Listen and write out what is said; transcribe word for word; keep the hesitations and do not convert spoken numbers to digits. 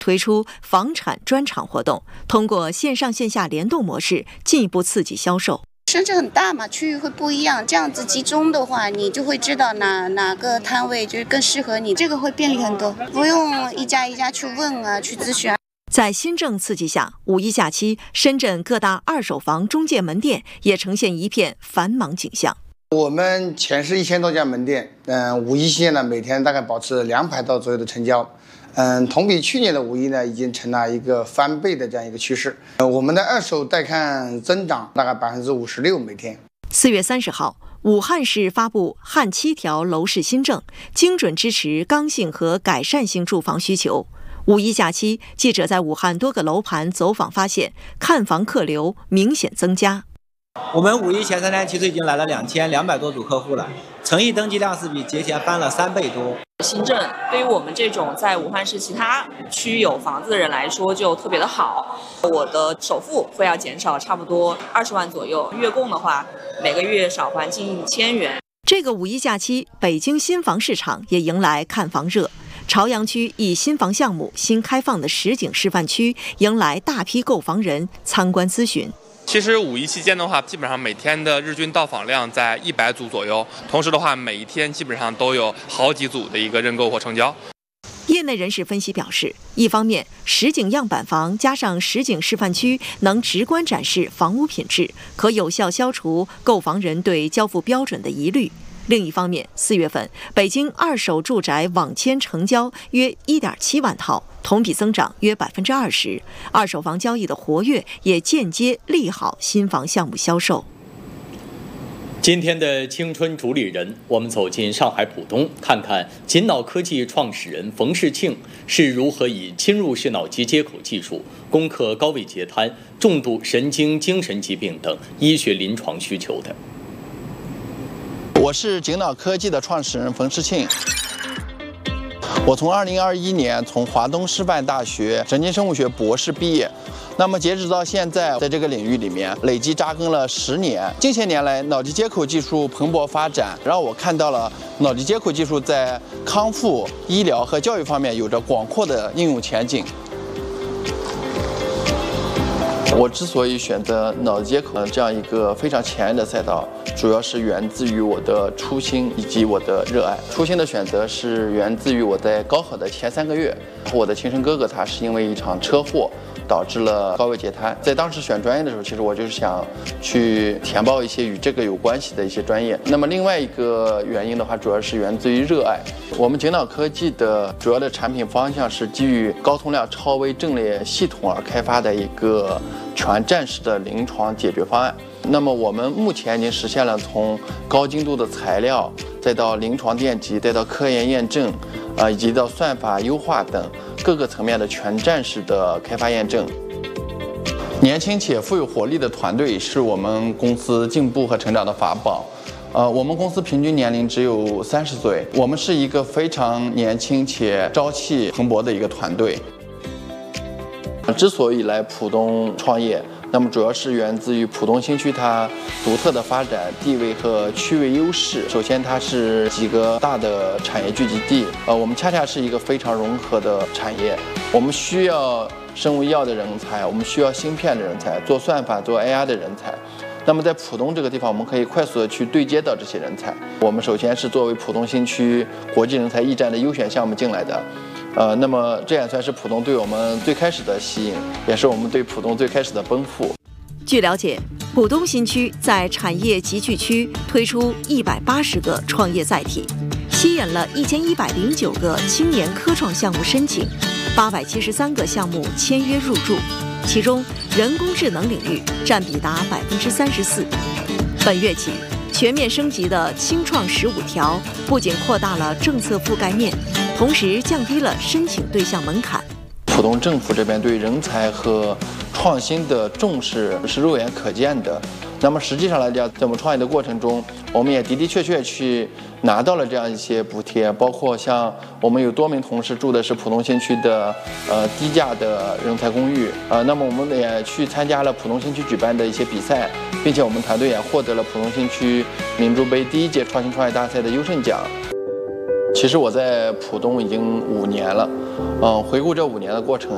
推出房产专场活动，通过线上线下联动模式进一步刺激销售。 深圳很大嘛，区域会不一样，这样子集中的话，你就会知道哪哪个摊位就是更适合你，这个会便利很多，不用一家一家去问啊，去咨询啊。 在新政刺激下，五一假期，深圳各大二手房中介门店也呈现一片繁忙景象。 我们全市一千多家门店，嗯，五一期间呢，每天大概保持两百套左右的成交，嗯，同比去年的五一呢，已经成了一个翻倍的这样一个趋势。呃，我们的二手带看增长大概百分之五十六每天。 四月三十号，武汉市发布汉七条楼市新政，精准支持刚性和改善性住房需求。五一假期，记者在武汉多个楼盘走访发现，看房客流明显增加。 我们五一前三天其实已经来了两千两百多组客户了，诚意登记量是比节前翻了三倍多。 新政对于我们这种在武汉市其他区有房子的人来说就特别的好，我的首付会要减少差不多二十万左右，月供的话每个月少还近千元。 这个五一假期，北京新房市场也迎来看房热。朝阳区一新房项目新开放的实景示范区，迎来大批购房人参观咨询。 其实五一期间的话，基本上每天的日均到访量在一百组左右，同时的话，每一天基本上都有好几组的一个认购或成交。 业内人士分析表示，一方面，实景样板房加上实景示范区能直观展示房屋品质，可有效消除购房人对交付标准的疑虑。另一方面，四月份北京二手住宅网签成交约 一点七万套，同比增长约百分之二十。二手房交易的活跃也间接利好新房项目销售。 今天的青春主理人，我们走进上海浦东，看看锦脑科技创始人冯世庆是如何以侵入式脑机接口技术攻克高位截瘫、重度神经精神疾病等医学临床需求的。 我是锦脑科技的创始人冯世庆。我从二零二一年从华东师范大学神经生物学博士毕业，那么截止到现在，在这个领域里面累计扎根了十年。近些年来，脑机接口技术蓬勃发展，让我看到了脑机接口技术在康复、医疗和教育方面有着广阔的应用前景。我之所以选择脑机接口这样一个非常前沿的赛道，主要是源自于我的初心以及我的热爱。初心的选择是源自于我在高考的前三个月，我的亲生哥哥他是因为一场车祸导致了高位截瘫。在当时选专业的时候，其实我就是想去填报一些与这个有关系的一些专业。那么另外一个原因的话，主要是源自于热爱。我们锦脑科技的主要的产品方向是基于高通量超微阵列系统而开发的一个全站式的临床解决方案。那么我们目前已经实现了从高精度的材料，再到临床电极，再到科研验证，啊、呃，以及到算法优化等各个层面的全站式的开发验证。年轻且富有活力的团队是我们公司进步和成长的法宝。呃，我们公司平均年龄只有三十岁，我们是一个非常年轻且朝气蓬勃的一个团队。之所以来浦东创业，那么主要是源自于浦东新区它独特的发展地位和区位优势。首先，它是几个大的产业聚集地，呃，我们恰恰是一个非常融合的产业。我们需要生物医药的人才，我们需要芯片的人才，做算法、做 A I 的人才。那么在浦东这个地方，我们可以快速的去对接到这些人才。我们首先是作为浦东新区国际人才驿站的优选项目进来的。呃，那么这也算是浦东对我们最开始的吸引，也是我们对浦东最开始的奔赴。 据了解，浦东新区在产业集聚区推出一百八十个创业载体，吸引了一千一百零九个青年科创项目申请，八百七十三个项目签约入驻，其中人工智能领域占比达百分之三十四。本月起，全面升级的青创十五条不仅扩大了政策覆盖面，同时降低了申请对象门槛。 浦东政府这边对人才和创新的重视是肉眼可见的。那么实际上来讲，在我们创业的过程中，我们也的的确确去拿到了这样一些补贴，包括像我们有多名同事住的是浦东新区的呃低价的人才公寓，呃，那么我们也去参加了浦东新区举办的一些比赛，并且我们团队也获得了浦东新区明珠杯第一届创新创业大赛的优胜奖。其实我在浦东已经五年了，嗯、呃，回顾这五年的过程，